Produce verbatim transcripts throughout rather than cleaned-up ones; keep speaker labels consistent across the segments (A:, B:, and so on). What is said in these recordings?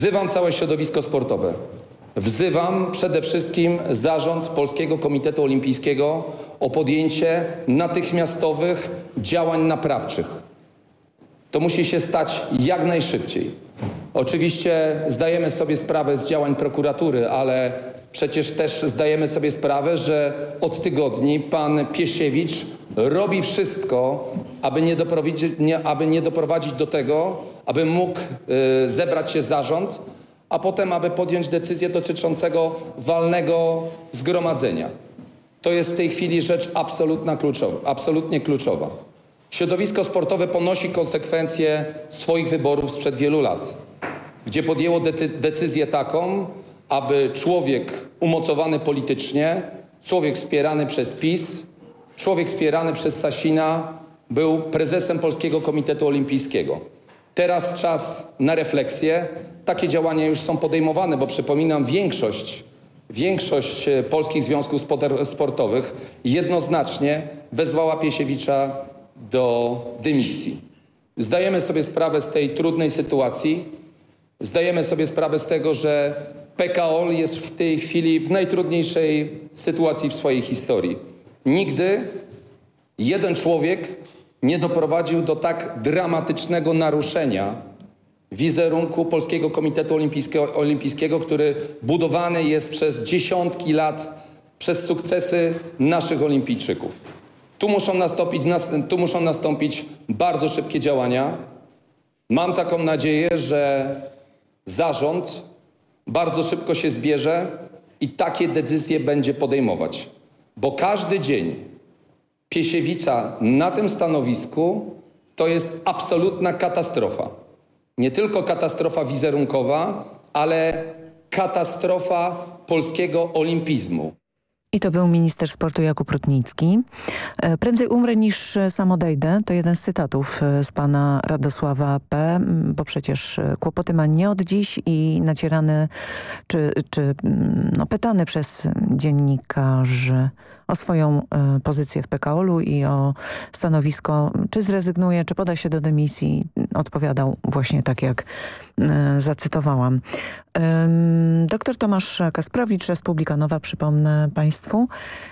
A: Wzywam całe środowisko sportowe. Wzywam przede wszystkim zarząd Polskiego Komitetu Olimpijskiego o podjęcie natychmiastowych działań naprawczych. To musi się stać jak najszybciej. Oczywiście zdajemy sobie sprawę z działań prokuratury, ale przecież też zdajemy sobie sprawę, że od tygodni pan Piesiewicz robi wszystko, aby nie doprowadzić, nie, aby nie doprowadzić do tego, aby mógł y, zebrać się zarząd, a potem aby podjąć decyzję dotyczącego walnego zgromadzenia. To jest w tej chwili rzecz absolutna kluczowa, absolutnie kluczowa. Środowisko sportowe ponosi konsekwencje swoich wyborów sprzed wielu lat, gdzie podjęło de- decyzję taką, aby człowiek umocowany politycznie, człowiek wspierany przez PiS, człowiek wspierany przez Sasina był prezesem Polskiego Komitetu Olimpijskiego. Teraz czas na refleksję. Takie działania już są podejmowane, bo przypominam, większość, większość polskich związków sportowych jednoznacznie wezwała Piesiewicza do dymisji. Zdajemy sobie sprawę z tej trudnej sytuacji. Zdajemy sobie sprawę z tego, że P K O L jest w tej chwili w najtrudniejszej sytuacji w swojej historii. Nigdy jeden człowiek nie doprowadził do tak dramatycznego naruszenia wizerunku Polskiego Komitetu Olimpijskiego, Olimpijskiego, który budowany jest przez dziesiątki lat przez sukcesy naszych olimpijczyków. Tu muszą nastąpić, tu muszą nastąpić bardzo szybkie działania. Mam taką nadzieję, że zarząd bardzo szybko się zbierze i takie decyzje będzie podejmować. Bo każdy dzień Piesiewicza na tym stanowisku to jest absolutna katastrofa. Nie tylko katastrofa wizerunkowa, ale katastrofa polskiego olimpizmu.
B: I to był minister sportu Jakub Rutnicki. Prędzej umrę niż sam odejdę. To jeden z cytatów z pana Radosława P., bo przecież kłopoty ma nie od dziś i nacierany czy, czy no, pytany przez dziennikarzy o swoją pozycję w P K O L-u i o stanowisko, czy zrezygnuje, czy poda się do dymisji, odpowiadał właśnie tak, jak zacytowałam. Doktor Tomasz Kasprowicz, Republika Nowa, przypomnę państwu.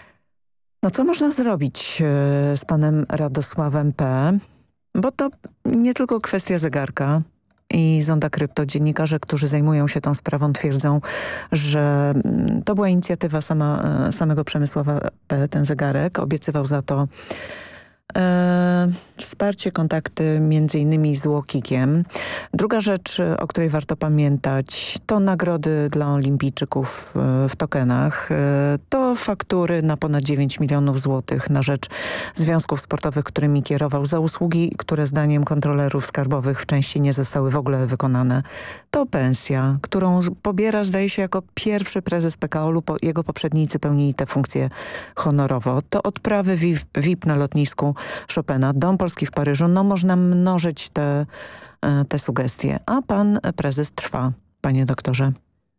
B: No co można zrobić z panem Radosławem P., bo to nie tylko kwestia zegarka i Zonda Krypto. Dziennikarze, którzy zajmują się tą sprawą, twierdzą, że to była inicjatywa sama, samego Przemysława P., ten zegarek. Obiecywał za to E, wsparcie, kontakty między innymi z Łokikiem. Druga rzecz, o której warto pamiętać, to nagrody dla olimpijczyków w tokenach. E, to faktury na ponad dziewięć milionów złotych na rzecz związków sportowych, którymi kierował, za usługi, które zdaniem kontrolerów skarbowych w części nie zostały w ogóle wykonane. To pensja, którą pobiera, zdaje się, jako pierwszy prezes P K O L-u. Po, jego poprzednicy pełnili tę funkcję honorowo. To odprawy V I P na lotnisku Chopina, Dom Polski w Paryżu. No można mnożyć te, te sugestie. A pan prezes trwa, panie doktorze.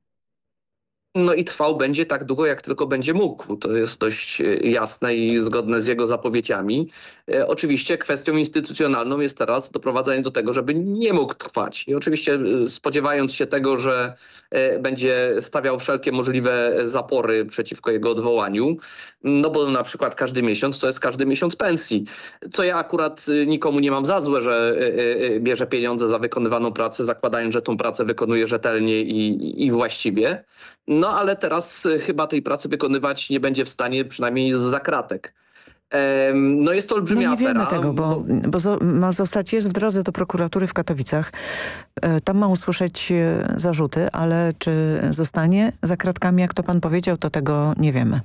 C: No i trwał będzie tak długo, jak tylko będzie mógł. To jest dość jasne i zgodne z jego zapowiedziami. E, oczywiście kwestią instytucjonalną jest teraz doprowadzenie do tego, żeby nie mógł trwać. I oczywiście spodziewając się tego, że e, będzie stawiał wszelkie możliwe zapory przeciwko jego odwołaniu, no bo na przykład każdy miesiąc to jest każdy miesiąc pensji. Co ja akurat nikomu nie mam za złe, że e, e, bierze pieniądze za wykonywaną pracę, zakładając, że tą pracę wykonuje rzetelnie i, i właściwie. No ale teraz chyba tej pracy wykonywać nie będzie w stanie, przynajmniej z kratek. Ehm, no jest to olbrzymia
B: no nie
C: afera.
B: wiemy tego, bo, bo zo- ma zostać, jest w drodze do prokuratury w Katowicach. E, tam ma usłyszeć zarzuty, ale czy zostanie za kratkami, jak to pan powiedział, to tego nie wiemy.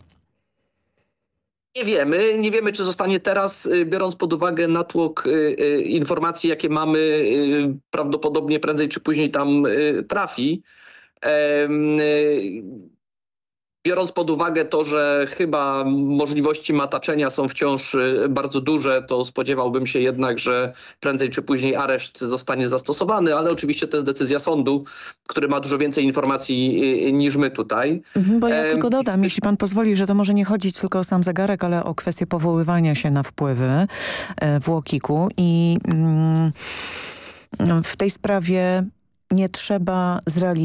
C: Nie wiemy. Nie wiemy, czy zostanie teraz, biorąc pod uwagę natłok y, y, informacji, jakie mamy, y, prawdopodobnie prędzej czy później tam y, trafi. Biorąc pod uwagę to, że chyba możliwości mataczenia są wciąż bardzo duże, to spodziewałbym się jednak, że prędzej czy później areszt zostanie zastosowany, ale oczywiście to jest decyzja sądu, który ma dużo więcej informacji niż my tutaj.
B: Bo ja tylko dodam, jeśli pan pozwoli, że to może nie chodzić tylko o sam zegarek, ale o kwestię powoływania się na wpływy w Łokiku i w tej sprawie nie trzeba zrealizować